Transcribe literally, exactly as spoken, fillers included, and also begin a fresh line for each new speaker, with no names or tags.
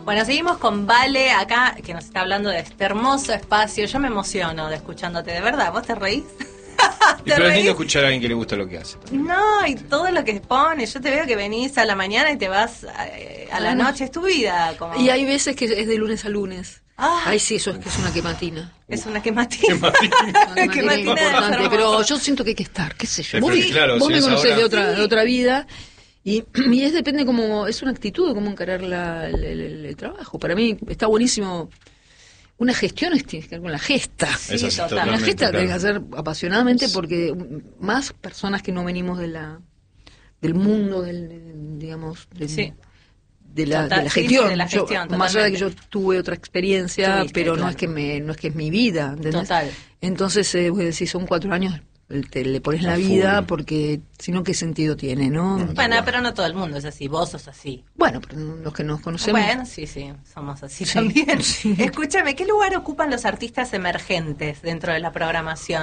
Bueno, seguimos con Vale acá, que nos está hablando de este hermoso espacio. Yo me emociono de escuchándote, de verdad. ¿Vos te reís?
Y pero es lindo escuchar a alguien que le gusta lo que hace.
No, y todo lo que pone. Yo te veo que venís a la mañana y te vas a, a la noche. Es tu vida. Como...
Y hay veces que es de lunes a lunes.
Ah,
Ay, sí, eso es que es una quematina.
Es una quematina.
Quematina.
Una quematina importante, pero yo siento que hay que estar, qué sé yo. Vos,
Sí, claro,
vos
si
me
es
conocés
ahora...
de otra,
Sí.
de otra vida y, y es depende como, es una actitud de cómo encarar la, el, el- el trabajo. Para mí está buenísimo. Una gestión es, tiene que ver con la gesta.
Sí,
Es así,
total.
La
totalmente,
gesta
claro.
tiene que hacer apasionadamente porque más personas que no venimos de la del mundo del, digamos, del-
Sí.
de la,
Total,
de la
sí,
gestión.
sí, de la
Yo-
gestión,
más allá de que yo
totalmente.
tuve otra experiencia,
Tuviste,
pero no
claro.
es que me, no es que es mi vida, ¿entendés?
Total.
Entonces, eh, voy a decir, son cuatro años, te le pones
A
la vida
full.
porque si no, ¿qué sentido tiene, no?
No,
Bueno,
Bueno.
pero no todo el mundo es así. Vos sos así.
Bueno, pero los que nos conocemos...
Bueno, sí, sí, somos así
Sí,
también.
sí.
Escúchame, ¿qué lugar ocupan los artistas emergentes dentro de la programación?